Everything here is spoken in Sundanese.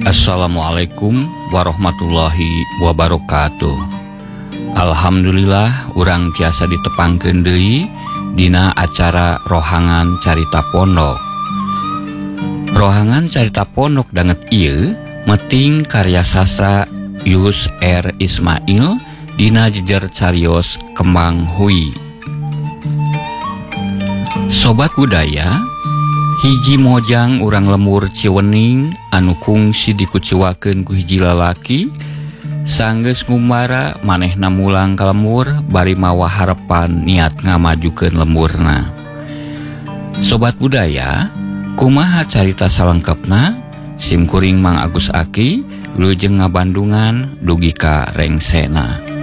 Assalamualaikum warahmatullahi wabarakatuh. Alhamdulillah urang tiasa ditepangkeun deui dina acara Rohangan Carita Pondok. Rohangan Carita Pondok danget ieu meting karya sastra Yus R. Ismail dina jejer carios Kembang Hui. Sobat budaya, hiji mojang urang lemur Ciwening anu kungsi dikuciwakeun ku hiji lalaki sanggeus ngumbara manehna mulang ka lemur bari mawa harepan niat ngamajukeun lemurna. Sobat budaya, kumaha carita salengkepna? Simkuring Mang Agus Aki, Lujeng Ngabandungan dugi ka rengsena.